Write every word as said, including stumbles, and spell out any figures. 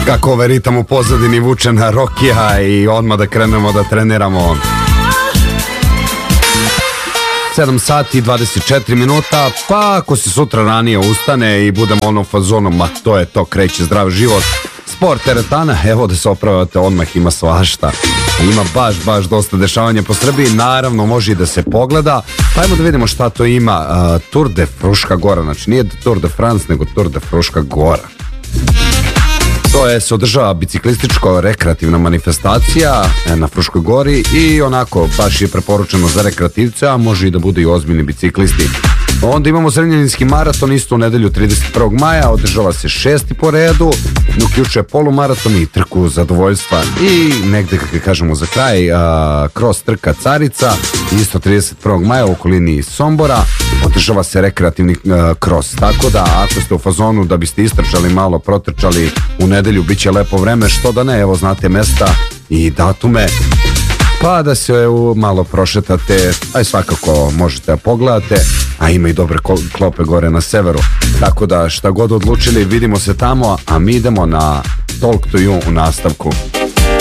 Kako ovaj ritam u pozadini vuče na Rokija i odmah da krenemo da treniramo. sedam sati i dvadeset četiri minuta, pa ako se sutra ranije ustane i budemo onom fazonom, ma to je to, kreće zdrav život, sport, teretana, evo da se opravate, odmah ima svašta. Ima baš, baš dosta dešavanja po Srbiji, naravno može i da se pogleda, pa ajmo da vidimo šta to ima. uh, Tour de Fruška Gora, znači nije Tour de France, nego Tour de Fruška Gora. To je, se održava biciklističko-rekreativna manifestacija na Fruškoj Gori i onako baš je preporučeno za rekreativce, a može i da bude i ozbiljni biciklisti. Onda imamo Zrenjaninski maraton isto u nedelju trideset prvog maja, održava se šesti po redu, uključuje polumaraton i trku zadovoljstva i negde, kako kažemo za kraj, a, kroz trka Carica, isto trideset prvog maja u okolini Sombora, održava se rekreativni a, kros, tako da ako ste u fazonu da biste istrčali malo, protrčali u nedelju, bit će lepo vreme, što da ne, evo znate mesta i datume, pa da se malo prošetate, a i svakako možete da pogledate, a ima i dobre klope gore na severu, tako da šta god odlučili, vidimo se tamo, a mi idemo na Talk to You u nastavku.